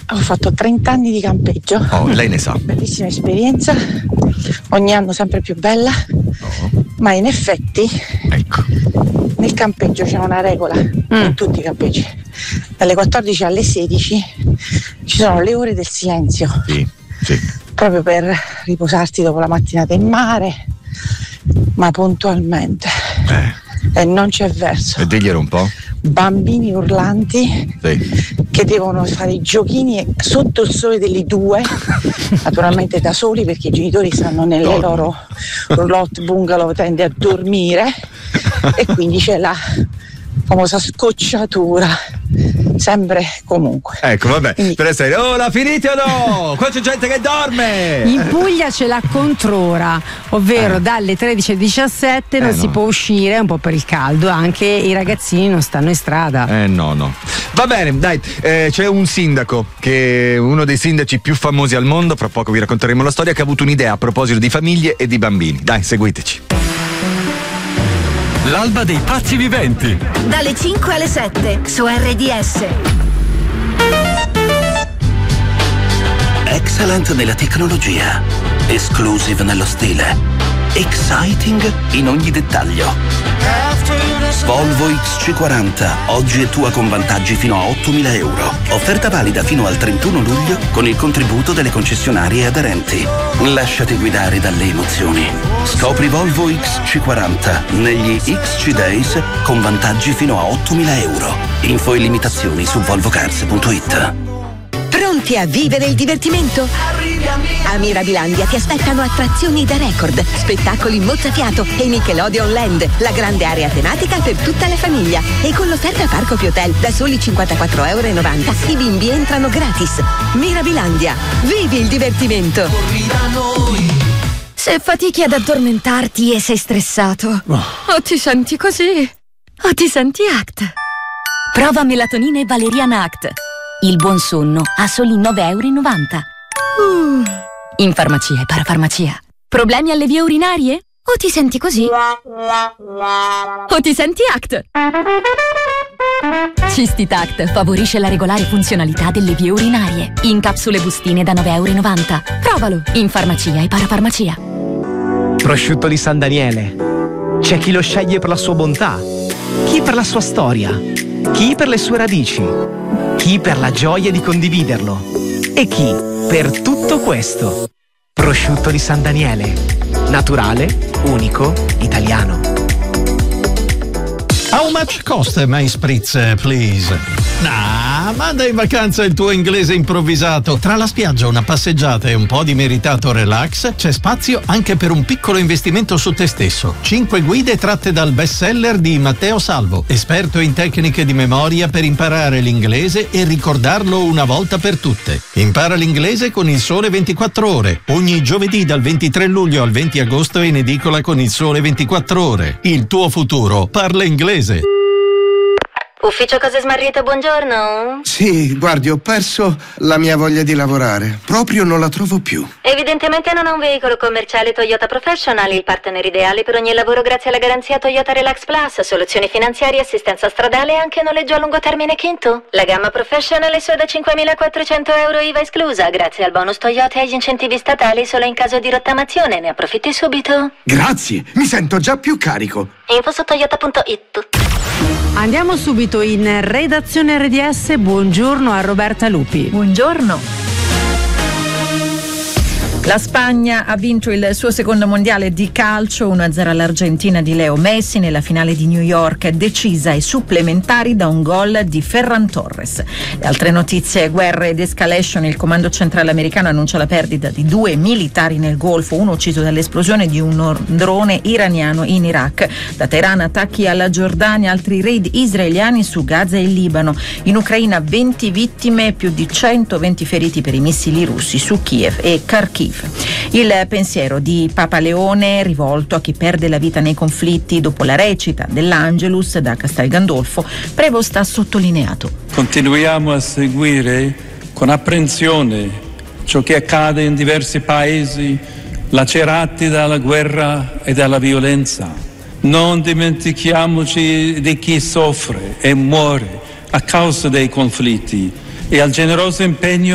Ho fatto 30 anni di campeggio. Oh, lei ne sa. Bellissima esperienza, ogni anno sempre più bella, ma in effetti nel campeggio c'è una regola, in tutti i campeggi. Dalle 14 alle 16 ci sono le ore del silenzio. Sì. Proprio per riposarti dopo la mattinata in mare, ma puntualmente. E non c'è verso. E diglielo un po'. Bambini urlanti che devono fare i giochini sotto il sole delle 2, naturalmente da soli perché i genitori stanno nelle loro roulotte bungalow, tende a dormire e quindi c'è la famosa scocciatura sempre comunque. Ecco, vabbè, quindi, per essere la finite o no? Qua c'è gente che dorme. In Puglia c'è la controra, ovvero dalle 13 alle 17 non si può uscire, un po' per il caldo, anche i ragazzini non stanno in strada. No. Va bene, dai, c'è un sindaco che è uno dei sindaci più famosi al mondo, fra poco vi racconteremo la storia, che ha avuto un'idea a proposito di famiglie e di bambini. Dai, seguiteci. L'alba dei pazzi viventi. Dalle 5 alle 7 su RDS. Excellent nella tecnologia, exclusive nello stile, exciting in ogni dettaglio. Volvo XC40, oggi è tua con vantaggi fino a 8.000 euro. Offerta valida fino al 31 luglio con il contributo delle concessionarie aderenti. Lasciati guidare dalle emozioni. Scopri Volvo XC40 negli XC Days con vantaggi fino a 8.000 euro. Info e limitazioni su volvocars.it. Pronti a vivere il divertimento? A Mirabilandia ti aspettano attrazioni da record, spettacoli mozzafiato e Nickelodeon Land, la grande area tematica per tutta la famiglia. E con l'offerta Parco Più Hotel da soli 54,90 euro i bimbi entrano gratis. Mirabilandia, vivi il divertimento! Se fatichi ad addormentarti e sei stressato, o ti senti così, o ti senti ACT. Prova melatonina e valeriana ACT. Il buon sonno a soli 9,90 euro. In farmacia e parafarmacia. Problemi alle vie urinarie? O ti senti così? O ti senti ACT? Cistitact favorisce la regolare funzionalità delle vie urinarie. In capsule bustine da 9,90 euro. Provalo in farmacia e parafarmacia. Prosciutto di San Daniele. C'è chi lo sceglie per la sua bontà, chi per la sua storia, chi per le sue radici, chi per la gioia di condividerlo e chi per tutto questo. Prosciutto di San Daniele. Naturale, unico, italiano. How much cost my spritz, please? Manda in vacanza il tuo inglese improvvisato. Tra la spiaggia, una passeggiata e un po' di meritato relax, c'è spazio anche per un piccolo investimento su te stesso. 5 guide tratte dal bestseller di Matteo Salvo, esperto in tecniche di memoria per imparare l'inglese e ricordarlo una volta per tutte. Impara l'inglese con Il Sole 24 Ore. Ogni giovedì dal 23 luglio al 20 agosto in edicola con Il Sole 24 Ore. Il tuo futuro parla inglese. Ufficio Cose Smarrite, buongiorno. Sì, guardi, ho perso la mia voglia di lavorare. Proprio non la trovo più. Evidentemente non ha un veicolo commerciale Toyota Professional, il partner ideale per ogni lavoro grazie alla garanzia Toyota Relax Plus, soluzioni finanziarie, assistenza stradale e anche noleggio a lungo termine Kinto. La gamma Professional è solo da 5.400 euro IVA esclusa, grazie al bonus Toyota e agli incentivi statali solo in caso di rottamazione. Ne approfitti subito. Grazie, mi sento già più carico. Info su toyota.it. Andiamo subito in redazione RDS. Buongiorno a Roberta Lupi. Buongiorno. La Spagna ha vinto il suo secondo mondiale di calcio, 1-0 all'Argentina di Leo Messi nella finale di New York, decisa ai supplementari da un gol di Ferran Torres. Le altre notizie: guerra ed escalation. Il comando centrale americano annuncia la perdita di 2 militari nel Golfo, uno ucciso dall'esplosione di un drone iraniano in Iraq. Da Teheran attacchi alla Giordania, altri raid israeliani su Gaza e il Libano. In Ucraina 20 vittime, più di 120 feriti per i missili russi su Kiev e Kharkiv. Il pensiero di Papa Leone rivolto a chi perde la vita nei conflitti. Dopo la recita dell'Angelus da Castel Gandolfo, Prevost ha sottolineato: continuiamo a seguire con apprensione ciò che accade in diversi paesi lacerati dalla guerra e dalla violenza. Non dimentichiamoci di chi soffre e muore a causa dei conflitti e al generoso impegno